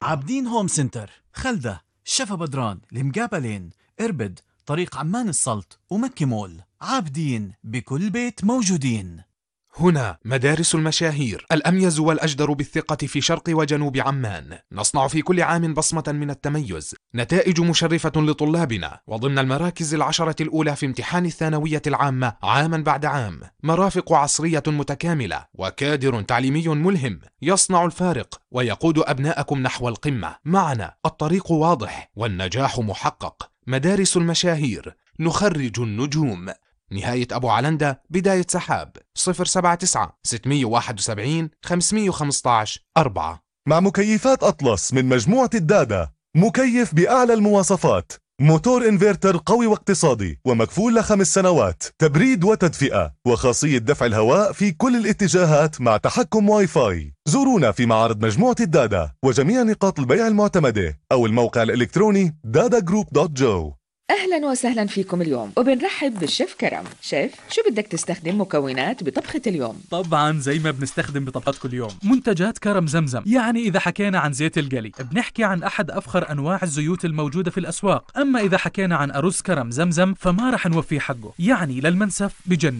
عابدين هوم سنتر، خلدة، شفا بدران، المقابلين، إربد، طريق عمان السلط ومكي مول. عابدين بكل بيت موجودين. هنا مدارس المشاهير، الأميز والأجدر بالثقة في شرق وجنوب عمان. نصنع في كل عام بصمة من التميز، نتائج مشرفة لطلابنا، وضمن المراكز 10 الأولى في امتحان الثانوية العامة عاما بعد عام. مرافق عصرية متكاملة وكادر تعليمي ملهم يصنع الفارق ويقود أبناءكم نحو القمة. معنا الطريق واضح والنجاح محقق. مدارس المشاهير، نخرج النجوم. نهاية أبو علندة، بداية سحاب، 079-671-515-4. مع مكيفات أطلس من مجموعة الدادا، مكيف بأعلى المواصفات، موتور انفرتر قوي واقتصادي ومكفول ل5 سنوات، تبريد وتدفئة، وخاصية دفع الهواء في كل الاتجاهات مع تحكم واي فاي. زورونا في معرض مجموعة الدادا وجميع نقاط البيع المعتمدة أو الموقع الإلكتروني dadagroup.jo. أهلا وسهلا فيكم اليوم، وبنرحب بالشيف كرم. شيف، شو بدك تستخدم مكونات بطبخة اليوم؟ طبعا زي ما بنستخدم بطبخات كل يوم، منتجات كرم زمزم. يعني إذا حكينا عن زيت القلي بنحكي عن أحد أفخر أنواع الزيوت الموجودة في الأسواق. أما إذا حكينا عن أرز كرم زمزم فما رح نوفي حقه، يعني للمنسف بجنن.